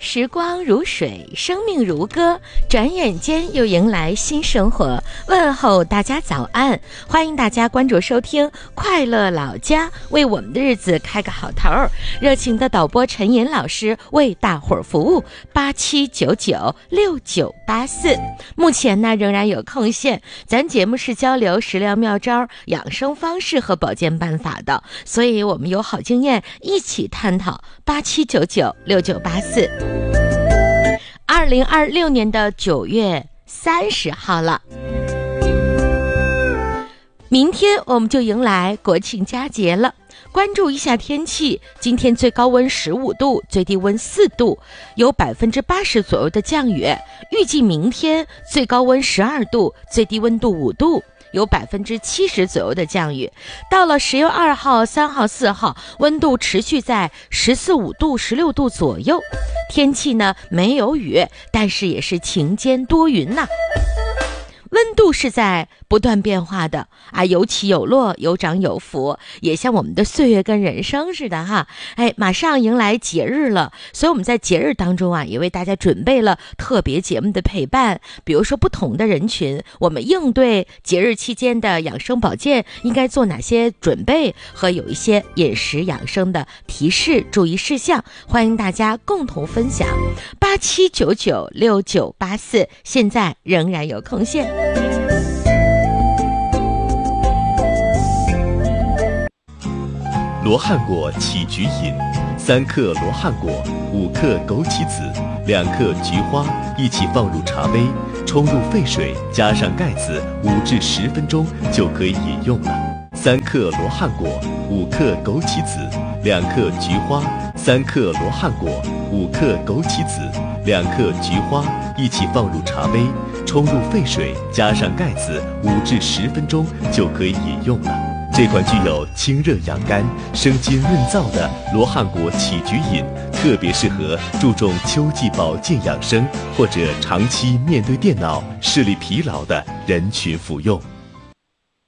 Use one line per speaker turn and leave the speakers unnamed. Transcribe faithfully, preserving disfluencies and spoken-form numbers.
时光如水，生命如歌，转眼间又迎来新生活。问候大家早安，欢迎大家关注收听快乐老家，为我们的日子开个好头。热情的导播陈寅老师为大伙儿服务，八七九九六九八四。目前呢仍然有空闲，咱节目是交流食疗妙招、养生方式和保健办法的，所以我们有好经验一起探讨。八七九九六九八四。二零二六年的九月三十号了，明天我们就迎来国庆佳节了。关注一下天气，今天最高温十五度，最低温四度，有百分之八十左右的降雨。预计明天最高温十二度，最低温度五度，有百分之七十左右的降雨。到了十月二号、三号、四号，温度持续在十四五度、十六度左右。天气呢没有雨，但是也是晴间多云呐、啊。温度是在不断变化的啊，有起有落，有涨有伏，也像我们的岁月跟人生似的哈。哎，马上迎来节日了，所以我们在节日当中啊，也为大家准备了特别节目的陪伴。比如说不同的人群，我们应对节日期间的养生保健应该做哪些准备，和有一些饮食养生的提示注意事项，欢迎大家共同分享。八七九九六九八四，现在仍然有空闲。
罗汉果起菊饮，三克罗汉果，五克枸杞子，两克菊花，一起放入茶杯，冲入沸水，加上盖子，五至十分钟就可以饮用了。三克罗汉果，五克枸杞子，两克菊花，三克罗汉果，五克枸杞子，两克菊花，一起放入茶杯，冲入沸水，加上盖子，五至十分钟就可以饮用了。这款具有清热养肝、生津润燥的罗汉果起菊饮，特别适合注重秋季保健养生或者长期面对电脑、视力疲劳的人群服用。